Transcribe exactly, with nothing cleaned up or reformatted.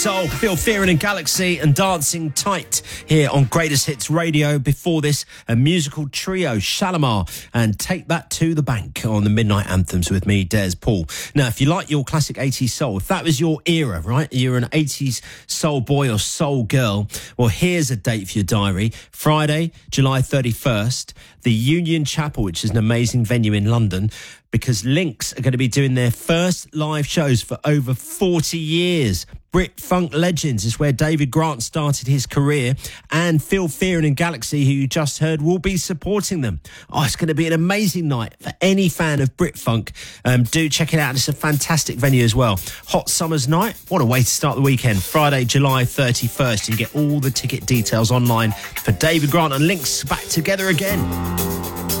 Soul, Phil Fearon and Galaxy and Dancing Tight here on Greatest Hits Radio. Before this, a musical trio, Shalimar and Take That to the Bank on the Midnight Anthems with me, Des Paul. Now, if you like your classic eighties soul, if that was your era, right, you're an eighties soul boy or soul girl, well, here's a date for your diary. Friday, July thirty-first, the Union Chapel, which is an amazing venue in London, because Lynx are going to be doing their first live shows for over forty years. Brit Funk Legends is where David Grant started his career, and Phil Fearon and Galaxy, who you just heard, will be supporting them. Oh, it's going to be an amazing night for any fan of Brit Funk. Um, do check it out. It's a fantastic venue as well. Hot Summer's Night. What a way to start the weekend. Friday, July thirty-first. You can get all the ticket details online for David Grant and Lynx back together again.